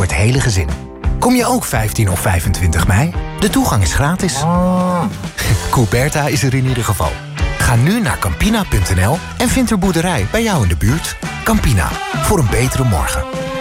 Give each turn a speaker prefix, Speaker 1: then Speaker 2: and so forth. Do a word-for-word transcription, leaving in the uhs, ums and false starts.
Speaker 1: het hele gezin. Kom je ook vijftien of vijfentwintig mei? De toegang is gratis. Couberta is er in ieder geval. Ga nu naar campina punt n l en vind er boerderij bij jou in de buurt. Campina, voor een betere morgen.